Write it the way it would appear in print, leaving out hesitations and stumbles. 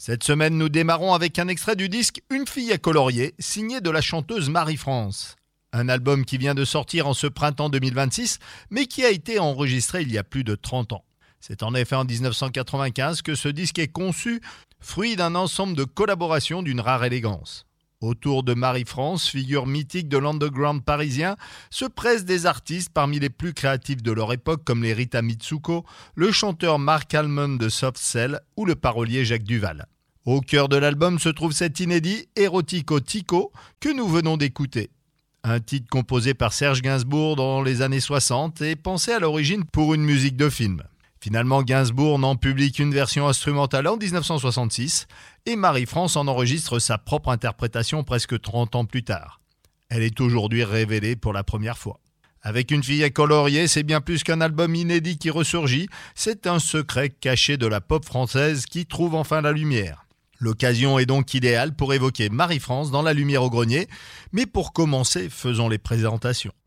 Cette semaine, nous démarrons avec un extrait du disque Une fille à colorier, signé de la chanteuse Marie-France. Un album qui vient de sortir en ce printemps 2026, mais qui a été enregistré il y a plus de 30 ans. C'est en effet en 1995 que ce disque est conçu, fruit d'un ensemble de collaborations d'une rare élégance. Autour de Marie-France, figure mythique de l'underground parisien, se pressent des artistes parmi les plus créatifs de leur époque comme les Rita Mitsuko, le chanteur Mark Almond de Soft Cell ou le parolier Jacques Duvall. Au cœur de l'album se trouve cet inédit Erotico Tico que nous venons d'écouter. Un titre composé par Serge Gainsbourg dans les années 60 et pensé à l'origine pour une musique de film. Finalement, Gainsbourg n'en publie qu'une version instrumentale en 1966 et Marie-France en enregistre sa propre interprétation presque 30 ans plus tard. Elle est aujourd'hui révélée pour la première fois. Avec Une fille à colorier, c'est bien plus qu'un album inédit qui ressurgit, c'est un secret caché de la pop française qui trouve enfin la lumière. L'occasion est donc idéale pour évoquer Marie-France dans La Lumière au grenier, mais pour commencer, faisons les présentations.